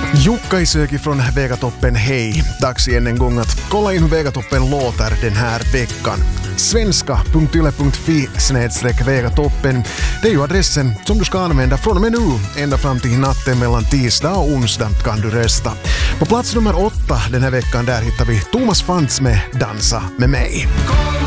Jukka Isöki från Vegatoppen, hej! Dags igen en gång att kolla in hur Vegatoppen låter den här veckan. Svenska.yle.fi/Vegatoppen. Det är ju adressen som du ska använda från och med nu ända fram till natten mellan tisdag och onsdag kan du rösta. På plats nummer 8 den här veckan där hittar vi Thomas Fantz med Dansa med mig.